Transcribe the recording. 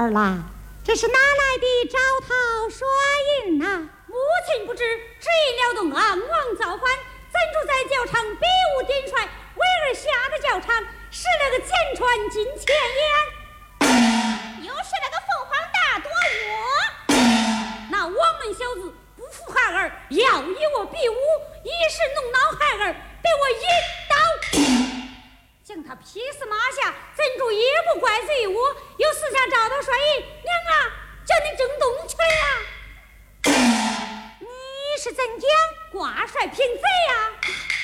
儿啦，这是哪来的招桃耍影呐？ 母亲不知，只因撩动昂王造反，怎住在教场比武点帅，为儿下的教场，使了个前川进前沿， 又是那个凤凰大多窝。 那王门小子不服孩儿，要与我比武，一时弄恼孩儿，被我一刀将他劈死马下，怎住也不怪罪我，又私下找到帅印，娘啊，叫你争东去啊！ 你是怎讲？ 挂帅平贼呀！